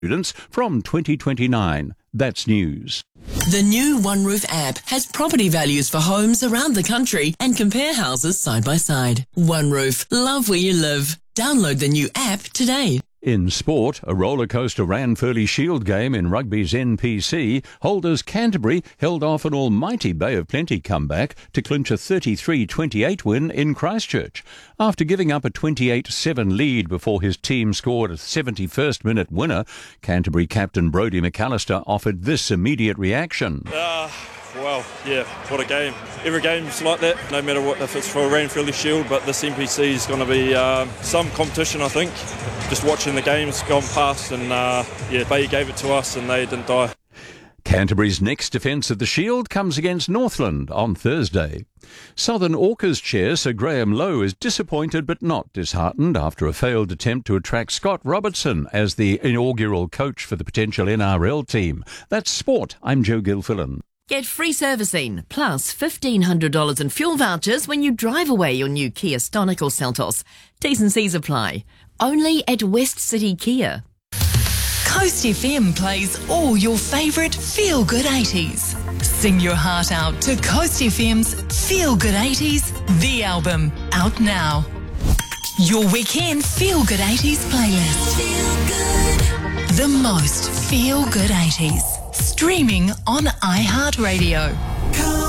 students from 2029. That's news. The new OneRoof app has property values for homes around the country and compare houses side by side. OneRoof, love where you live. Download the new app today. In sport, a rollercoaster Ranfurly Shield game in rugby's NPC, holders Canterbury held off an almighty Bay of Plenty comeback to clinch a 33-28 win in Christchurch. After giving up a 28-7 lead before his team scored a 71st minute winner, Canterbury captain Brodie McAllister offered this immediate reaction. Well, yeah, what a game. Every game's like that, no matter what, if it's for a Ranfurly Shield, but this NPC is going to be some competition, I think. Just watching the games gone past and, Bay gave it to us and they didn't die. Canterbury's next defence of the Shield comes against Northland on Thursday. Southern Orcas chair Sir Graham Lowe is disappointed but not disheartened after a failed attempt to attract Scott Robertson as the inaugural coach for the potential NRL team. That's sport. I'm Joe Gilfillan. Get free servicing, plus $1,500 in fuel vouchers when you drive away your new Kia Stonic or Seltos. T's and C's apply. Only at West City Kia. Coast FM plays all your favourite feel-good 80s. Sing your heart out to Coast FM's Feel Good 80s, the album, out now. Your weekend Feel Good 80s playlist. Feel good. The most feel-good 80s. Streaming on iHeartRadio.